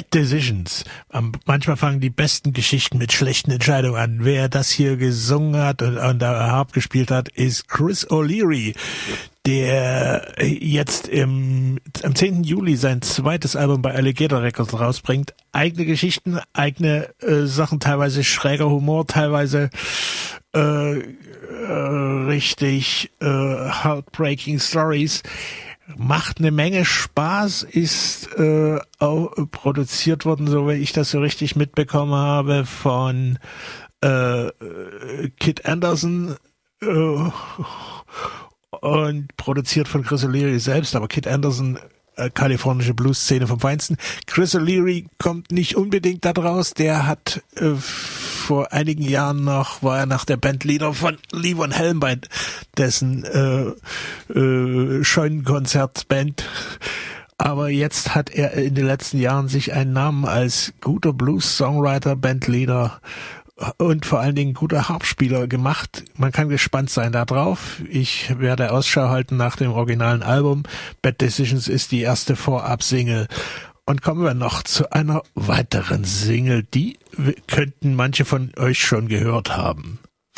Decisions. Manchmal fangen die besten Geschichten mit schlechten Entscheidungen an. Wer das hier gesungen hat und da Harp gespielt hat, ist Chris O'Leary, der jetzt am 10. Juli sein zweites Album bei Alligator Records rausbringt. Eigene Geschichten, eigene Sachen, teilweise schräger Humor, teilweise richtig heartbreaking Stories. Macht eine Menge Spaß, ist auch produziert worden, so wie ich das so richtig mitbekommen habe, von Kid Anderson und produziert von Chris O'Leary selbst, aber Kid Anderson, kalifornische Blues-Szene vom Feinsten. Chris O'Leary kommt nicht unbedingt da draus, der hat vor einigen Jahren war er nach der Bandleader von Lee Von Helm bei dessen Scheunenkonzertband. Aber jetzt hat er in den letzten Jahren sich einen Namen als guter Blues-Songwriter, Bandleader und vor allen Dingen guter Harpspieler gemacht. Man kann gespannt sein da drauf. Ich werde Ausschau halten nach dem originalen Album. Bad Decisions ist die erste Vorab-Single. Und kommen wir noch zu einer weiteren Single, die könnten manche von euch schon gehört haben.